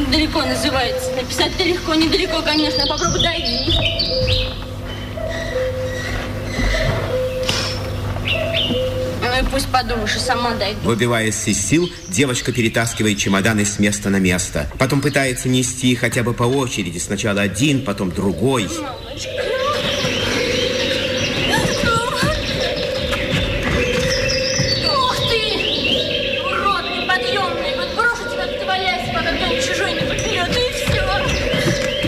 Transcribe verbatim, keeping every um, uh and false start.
далеко называется. Написать-то легко, недалеко, конечно. Попробуй дойди. Ну и пусть подумаешь, и сама дойду. Выбиваясь из сил, девочка перетаскивает чемоданы с места на место. Потом пытается нести хотя бы по очереди. Сначала один, потом другой. Мамочка.